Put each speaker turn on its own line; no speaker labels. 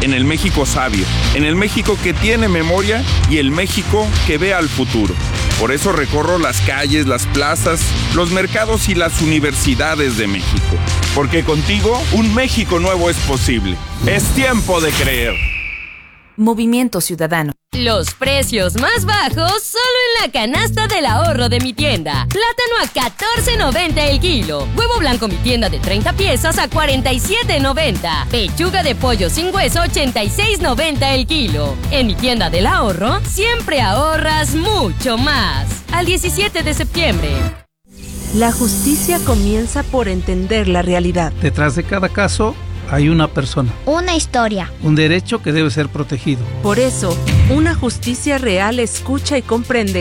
en el México sabio, en el México que tiene memoria y el México que ve al futuro. Por eso recorro las calles, las plazas, los mercados y las universidades de México. Porque contigo, un México nuevo es posible. Es tiempo de creer.
Movimiento Ciudadano.
Los precios más bajos solo en la canasta del ahorro de mi tienda. Plátano a $14.90 el kilo. Huevo blanco mi tienda de 30 piezas a $47.90. Pechuga de pollo sin hueso $86.90 el kilo. En mi tienda del ahorro siempre ahorras mucho más. Al 17 de septiembre.
La justicia comienza por entender la realidad.
Detrás de cada caso hay una persona.
Una historia.
Un derecho que debe ser protegido.
Por eso, una justicia real escucha y comprende